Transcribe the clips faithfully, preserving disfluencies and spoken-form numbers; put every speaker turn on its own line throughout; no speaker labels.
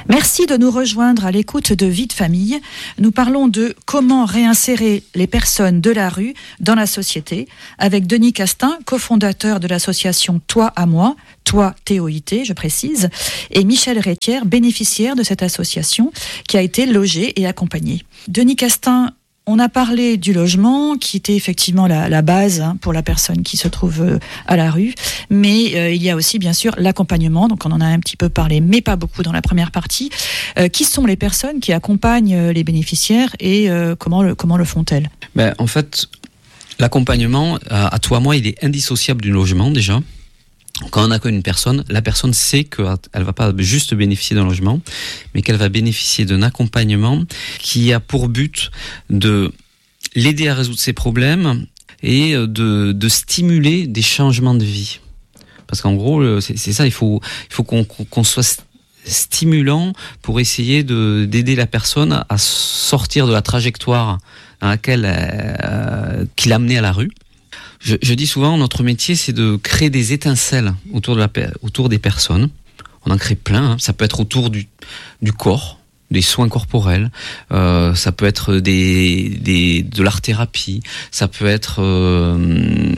Merci de nous rejoindre à l'écoute de Vie de famille. Nous parlons de comment réinsérer les personnes de la rue dans la société avec Denis Castin, cofondateur de l'association Toi à moi, Toi T O I T, je précise, et Michel Rétière, bénéficiaire de cette association qui a été logée et accompagnée. Denis Castin, on a parlé du logement, qui était effectivement la, la base hein, pour la personne qui se trouve euh, à la rue, mais euh, il y a aussi bien sûr l'accompagnement, donc on en a un petit peu parlé, mais pas beaucoup dans la première partie. Euh, qui sont les personnes qui accompagnent euh, les bénéficiaires et euh, comment, le, comment le font-elles ?
Ben, en fait, l'accompagnement, à, à toi, moi, il est indissociable du logement déjà. Quand on accueille une personne, la personne sait qu'elle ne va pas juste bénéficier d'un logement, mais qu'elle va bénéficier d'un accompagnement qui a pour but de l'aider à résoudre ses problèmes et de, de stimuler des changements de vie. Parce qu'en gros, c'est, c'est ça, il faut, il faut qu'on, qu'on soit stimulant pour essayer de, d'aider la personne à sortir de la trajectoire à laquelle, euh, qui l'a amenée à la rue. Je, je dis souvent, notre métier, c'est de créer des étincelles autour, de la, autour des personnes. On en crée plein. Hein. Ça peut être autour du, du corps, des soins corporels. Euh, ça peut être des, des, de l'art-thérapie. Ça peut être, euh,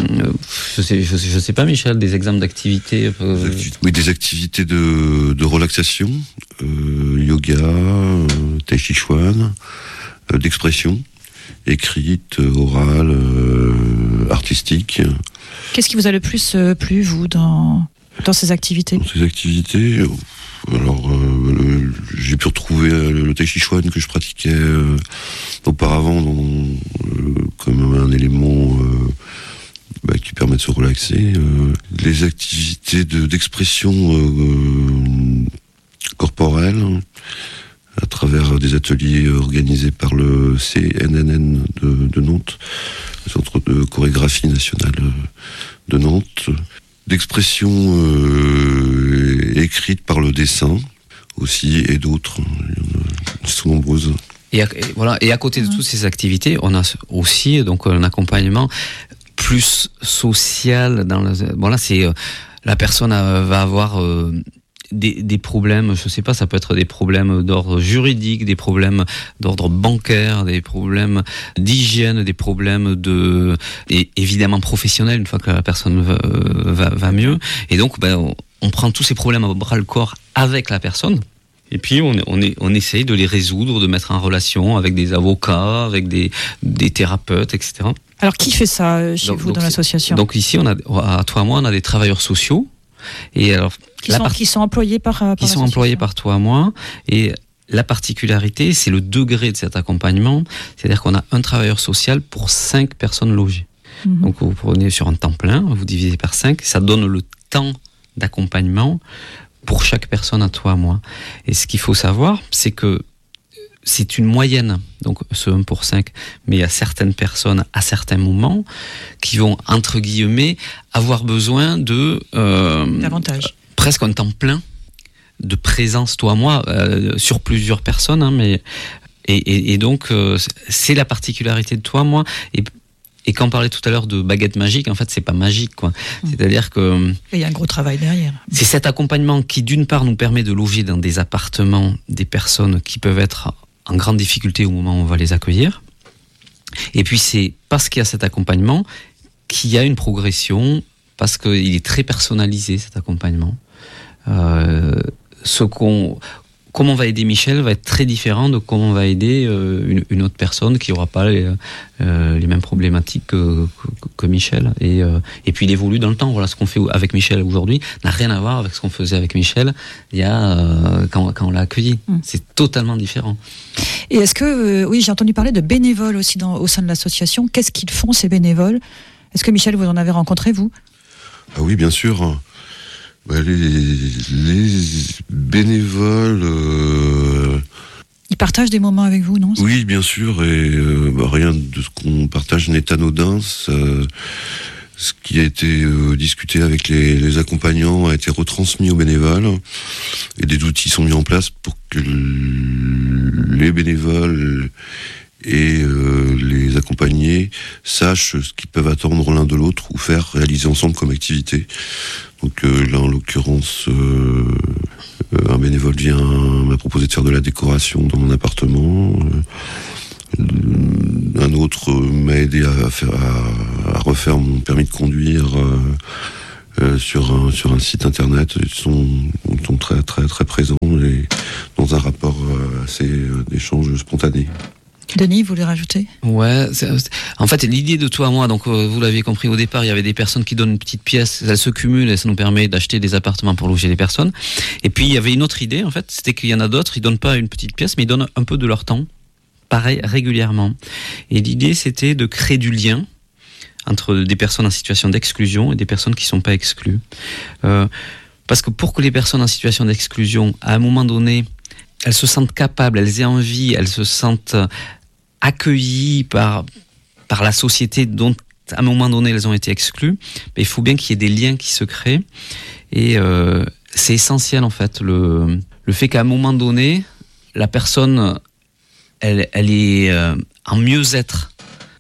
je sais, je sais, je sais pas, Michel, des exemples d'activités. Euh...
Des acti- oui, des activités de, de relaxation, euh, yoga, euh, tai chi chuan, euh, d'expression. Écrite, orale, euh, artistique.
Qu'est-ce qui vous a le plus euh, plu, vous, dans, dans ces activités ?
Dans ces activités, alors euh, le, j'ai pu retrouver le, le tai chi chuan que je pratiquais euh, auparavant dans, euh, comme un élément euh, bah, qui permet de se relaxer. Euh, les activités de, d'expression euh, corporelle, à travers des ateliers organisés par le C N N N de, de Nantes, le Centre de chorégraphie nationale de Nantes, d'expression euh, écrite par le dessin aussi, et d'autres, elles sont nombreuses.
Et, à, et, voilà, et à côté de toutes ces activités, on a aussi donc, un accompagnement plus social. Dans le, bon là, c'est, la personne va avoir... Euh, Des, des problèmes, je sais pas, ça peut être des problèmes d'ordre juridique, des problèmes d'ordre bancaire, des problèmes d'hygiène, des problèmes de, et évidemment professionnels une fois que la personne va, va, va mieux. Et donc, ben, on, on prend tous ces problèmes à bras le corps avec la personne. Et puis on, on, est, on essaye de les résoudre, de mettre en relation avec des avocats, avec des, des thérapeutes, et cetera.
Alors qui fait ça chez
donc,
vous
donc
dans l'association ?
Donc ici, on a, à toi et moi, on a des travailleurs sociaux. Et alors,
qui, sont, part... qui sont employés par, par
qui sont employés par toi et moi. Et la particularité, c'est le degré de cet accompagnement. C'est-à-dire qu'on a un travailleur social pour cinq personnes logées. Mmh. Donc vous prenez sur un temps plein, vous divisez par cinq, ça donne le temps d'accompagnement pour chaque personne à toi et moi. Et ce qu'il faut savoir, c'est que c'est une moyenne, donc ce un pour cinq, mais il y a certaines personnes à certains moments qui vont, entre guillemets, avoir besoin de... Euh,
Davantage.
Presque un temps plein de présence, toi, moi, euh, sur plusieurs personnes, hein, mais... Et, et, et donc, euh, c'est la particularité de toi, moi, et... Et quand on parlait tout à l'heure de baguette magique, en fait, c'est pas magique, quoi. Mmh. C'est-à-dire que...
Il y a un gros travail derrière.
C'est cet accompagnement qui, d'une part, nous permet de loger dans des appartements des personnes qui peuvent être en grande difficulté au moment où on va les accueillir. Et puis, c'est parce qu'il y a cet accompagnement qu'il y a une progression, parce qu'il est très personnalisé, cet accompagnement. Euh, ce qu'on... Comment on va aider Michel va être très différent de comment on va aider euh, une, une autre personne qui n'aura pas les, euh, les mêmes problématiques que, que, que Michel. Et, euh, et puis il évolue dans le temps. Voilà, ce qu'on fait avec Michel aujourd'hui n'a rien à voir avec ce qu'on faisait avec Michel il y a, euh, quand, quand on l'a accueilli. Mmh. C'est totalement différent.
Et est-ce que, euh, oui, j'ai entendu parler de bénévoles aussi dans, au sein de l'association. Qu'est-ce qu'ils font, ces bénévoles ? Est-ce que Michel, vous en avez rencontré, vous ?
Ah oui, bien sûr. Bah, les, les bénévoles... Euh...
Ils partagent des moments avec vous, non ?
Oui, bien sûr, et euh, bah, rien de ce qu'on partage n'est anodin. Ça, ce qui a été euh, discuté avec les, les accompagnants a été retransmis aux bénévoles, et des outils sont mis en place pour que les bénévoles et euh, les accompagnés sachent ce qu'ils peuvent attendre l'un de l'autre ou faire réaliser ensemble comme activité. Donc euh, là, en l'occurrence, euh, un bénévole vient proposé de faire de la décoration dans mon appartement. Euh, un autre m'a aidé à, faire, à, à refaire mon permis de conduire euh, euh, sur, un, sur un site internet. Ils sont, ils sont très, très, très présents et dans un rapport euh, assez euh, d'échange spontané.
Denis, vous voulez rajouter ?
Ouais, c'est, c'est, en fait, l'idée de Toi à moi, donc euh, vous l'avez compris au départ, il y avait des personnes qui donnent une petite pièce, elles se cumulent et ça nous permet d'acheter des appartements pour loger les personnes. Et puis il y avait une autre idée, en fait, c'était qu'il y en a d'autres, ils donnent pas une petite pièce, mais ils donnent un peu de leur temps, pareil, régulièrement. Et l'idée, c'était de créer du lien entre des personnes en situation d'exclusion et des personnes qui sont pas exclues. Euh, parce que pour que les personnes en situation d'exclusion, à un moment donné, elles se sentent capables, elles aient envie, elles se sentent accueillies par, par la société dont à un moment donné elles ont été exclues, mais il faut bien qu'il y ait des liens qui se créent. Et euh, c'est essentiel en fait, le, le fait qu'à un moment donné, la personne, elle, elle est euh, en mieux-être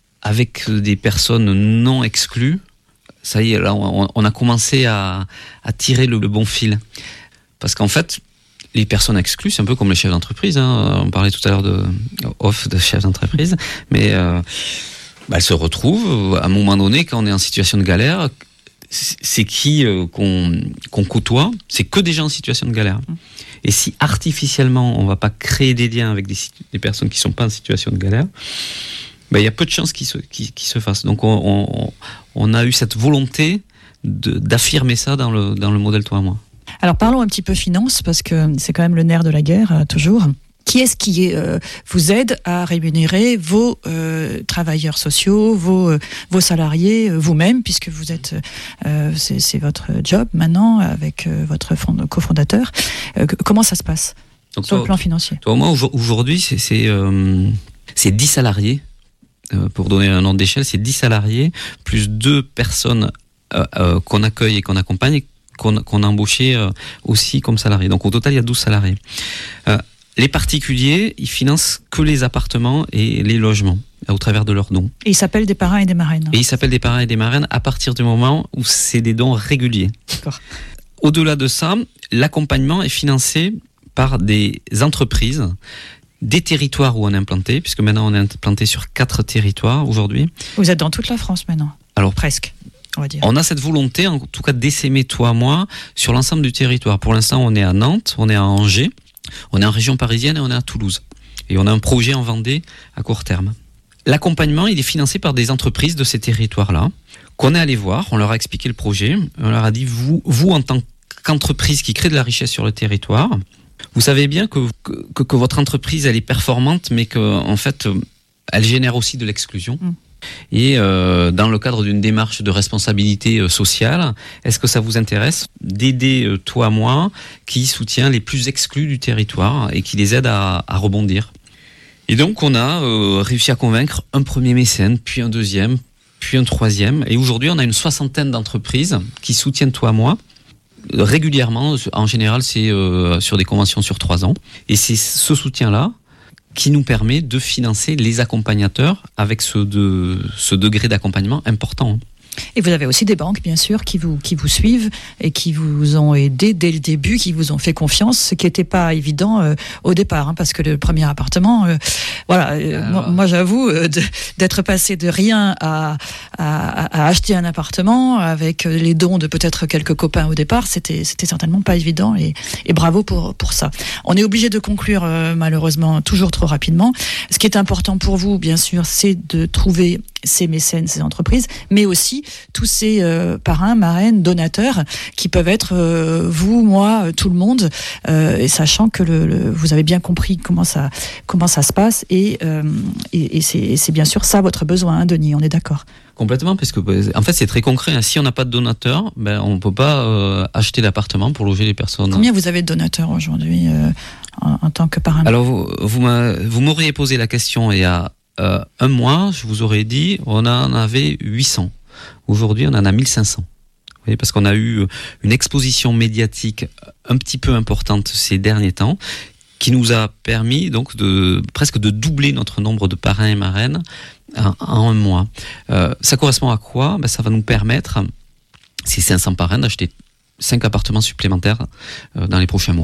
avec des personnes non exclues. Ça y est, là on, on a commencé à, à tirer le, le bon fil. Parce qu'en fait, les personnes exclues, c'est un peu comme les chefs d'entreprise. Hein. On parlait tout à l'heure de off de chefs d'entreprise, mais euh, bah, elles se retrouvent à un moment donné quand on est en situation de galère. C'est qui euh, qu'on, qu'on côtoie ? C'est que des gens en situation de galère. Et si artificiellement on va pas créer des liens avec des, des personnes qui sont pas en situation de galère, bah, il y a peu de chances qu'ils se, qu'ils, qu'ils se fassent. Donc on, on, on a eu cette volonté de, d'affirmer ça dans le, dans le modèle Toi à moi.
Alors parlons un petit peu finance, parce que c'est quand même le nerf de la guerre, euh, toujours. Qui est-ce qui euh, vous aide à rémunérer vos euh, travailleurs sociaux, vos, euh, vos salariés, euh, vous-même, puisque vous êtes, euh, c'est, c'est votre job maintenant avec euh, votre fond, cofondateur. Euh, comment ça se passe Donc, sur toi, le plan financier ?
Toi, moi, aujourd'hui, c'est, c'est, euh, c'est dix salariés. Euh, pour donner un ordre d'échelle, c'est dix salariés, plus deux personnes euh, euh, qu'on accueille et qu'on accompagne, qu'on, qu'on a embauché euh, aussi comme salariés. Donc au total, il y a douze salariés. Euh, les particuliers, ils financent que les appartements et les logements au travers de leurs dons.
Et ils s'appellent des parrains et des marraines.
Et ils s'appellent des parrains et des marraines à partir du moment où c'est des dons réguliers.
D'accord.
Au-delà de ça, l'accompagnement est financé par des entreprises, des territoires où on est implanté, puisque maintenant on est implanté sur quatre territoires aujourd'hui.
Vous êtes dans toute la France maintenant ? Alors presque. On, va dire.
On a cette volonté, en tout cas, d'essaimer Toi à moi sur l'ensemble du territoire. Pour l'instant, on est à Nantes, on est à Angers, on est en région parisienne et on est à Toulouse. Et on a un projet en Vendée à court terme. L'accompagnement, il est financé par des entreprises de ces territoires-là, qu'on est allé voir, on leur a expliqué le projet, on leur a dit, vous, vous en tant qu'entreprise qui crée de la richesse sur le territoire, vous savez bien que, que, que votre entreprise, elle est performante, mais qu'en fait, elle génère aussi de l'exclusion. Mmh. Et euh, dans le cadre d'une démarche de responsabilité euh, sociale, est-ce que ça vous intéresse d'aider euh, Toi à moi qui soutient les plus exclus du territoire et qui les aide à, à rebondir ? Et donc on a euh, réussi à convaincre un premier mécène, puis un deuxième, puis un troisième. Et aujourd'hui on a une soixantaine d'entreprises qui soutiennent Toi à moi régulièrement. En général c'est euh, sur des conventions sur trois ans. Et c'est ce soutien-là qui nous permet de financer les accompagnateurs avec ce, de, ce degré d'accompagnement important.
Et vous avez aussi des banques, bien sûr, qui vous, qui vous suivent et qui vous ont aidé dès le début, qui vous ont fait confiance, ce qui n'était pas évident euh, au départ, hein, parce que le premier appartement, euh, voilà, euh, moi, moi j'avoue, euh, de, d'être passé de rien à, à, à acheter un appartement avec les dons de peut-être quelques copains au départ, c'était, c'était certainement pas évident, et, et bravo pour, pour ça. On est obligé de conclure, euh, malheureusement, toujours trop rapidement. Ce qui est important pour vous, bien sûr, c'est de trouver ces mécènes, ces entreprises, mais aussi tous ces euh, parrains, marraines, donateurs qui peuvent être euh, vous, moi, euh, tout le monde, euh, et sachant que le, le, vous avez bien compris comment ça, comment ça se passe, et, euh, et, et, c'est, et c'est bien sûr ça votre besoin, hein, Denis, on est d'accord ?
Complètement, parce que en fait c'est très concret. Hein. Si on n'a pas de donateur, ben on ne peut pas euh, acheter l'appartement pour loger les personnes.
Combien vous avez de donateurs aujourd'hui euh, en, en tant que parrain ?
Alors vous, vous, vous m'auriez posé la question il y a Euh, un mois, je vous aurais dit, on en avait huit cents. Aujourd'hui, on en a mille cinq cents. Vous voyez, parce qu'on a eu une exposition médiatique un petit peu importante ces derniers temps, qui nous a permis donc de presque de doubler notre nombre de parrains et marraines en, en un mois. Euh, ça correspond à quoi ? Ben, ça va nous permettre, ces cinq cents parrains, d'acheter cinq appartements supplémentaires euh, dans les prochains mois.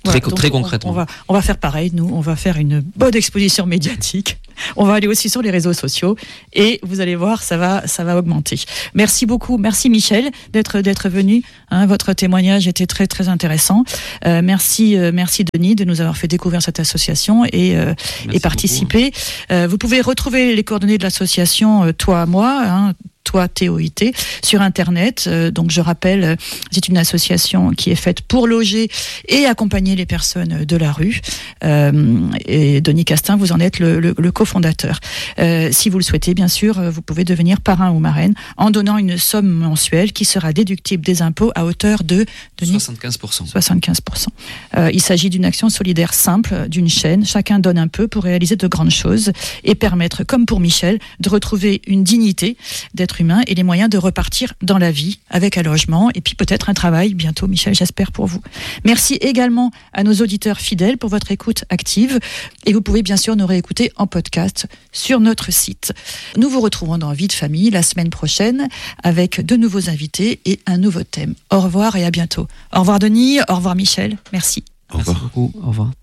Très,
Voilà,
très
on-
concrètement.
On va, on va faire pareil, nous, on va faire une bonne exposition médiatique. On va aller aussi sur les réseaux sociaux et vous allez voir, ça va, ça va augmenter. Merci beaucoup, merci Michel d'être d'être venu. Hein, votre témoignage était très très intéressant. Euh, merci euh, merci Denis de nous avoir fait découvrir cette association et euh, et participer. Euh, vous pouvez retrouver les coordonnées de l'association euh, Toi à moi. Hein, Toi, T O I T, sur Internet. Euh, donc, je rappelle, euh, c'est une association qui est faite pour loger et accompagner les personnes de la rue. Euh, et Denis Castin, vous en êtes le, le, le cofondateur. Euh, si vous le souhaitez, bien sûr, vous pouvez devenir parrain ou marraine en donnant une somme mensuelle qui sera déductible des impôts à hauteur de... Denis,
soixante-quinze pour cent.
soixante-quinze pour cent. Euh, il s'agit d'une action solidaire simple, d'une chaîne. Chacun donne un peu pour réaliser de grandes choses et permettre, comme pour Michel, de retrouver une dignité d'être humain et les moyens de repartir dans la vie avec un logement et puis peut-être un travail bientôt, Michel, j'espère pour vous. Merci également à nos auditeurs fidèles pour votre écoute active et vous pouvez bien sûr nous réécouter en podcast sur notre site. Nous vous retrouvons dans Vie de famille la semaine prochaine avec de nouveaux invités et un nouveau thème. Au revoir et à bientôt. Au revoir Denis, au revoir Michel, merci.
Au revoir.
Merci beaucoup, au revoir.